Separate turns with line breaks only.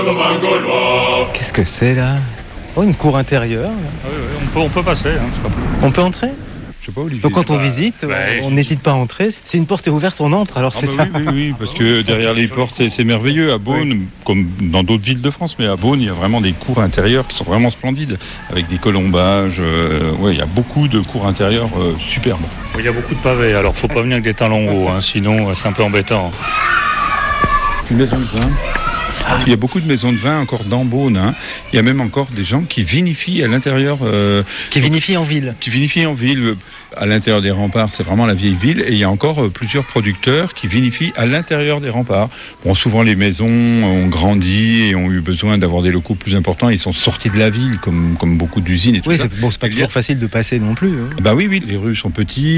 Qu'est-ce que c'est là ? Oh, une cour intérieure.
On peut passer.
On peut entrer ?
Je sais pas, Olivier.
Donc quand on visite, on n'hésite pas à entrer. C'est une porte est ouverte, on entre, alors c'est ça.
Oui, parce que derrière les portes, c'est merveilleux. À Beaune, comme dans d'autres villes de France, mais à Beaune, il y a vraiment des cours intérieures qui sont vraiment splendides, avec des colombages. Il y a beaucoup de cours intérieures superbes.
Il y a beaucoup de pavés, alors faut pas venir avec des talons hauts, sinon c'est un peu embêtant.
Une maison de vin. Il y a beaucoup de maisons de vin encore dans Beaune. Il y a même encore des gens qui vinifient à l'intérieur.
Qui vinifient en ville.
Qui vinifient en ville. À l'intérieur des remparts, c'est vraiment la vieille ville. Et il y a encore plusieurs producteurs qui vinifient à l'intérieur des remparts. Bon, souvent les maisons ont grandi et ont eu besoin d'avoir des locaux plus importants. Ils sont sortis de la ville, comme beaucoup d'usines et tout ça.
Oui, c'est pas toujours facile de passer non plus.
Oui, les rues sont petites.